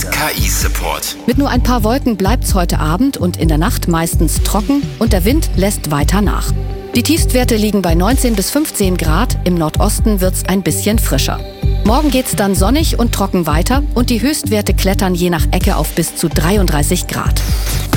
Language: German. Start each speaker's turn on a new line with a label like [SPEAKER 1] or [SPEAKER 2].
[SPEAKER 1] KI-Support.
[SPEAKER 2] Mit nur ein paar Wolken bleibt's heute Abend und in der Nacht meistens trocken und der Wind lässt weiter nach. Die Tiefstwerte liegen bei 19 bis 15 Grad, im Nordosten wird's ein bisschen frischer. Morgen geht's dann sonnig und trocken weiter und die Höchstwerte klettern je nach Ecke auf bis zu 33 Grad.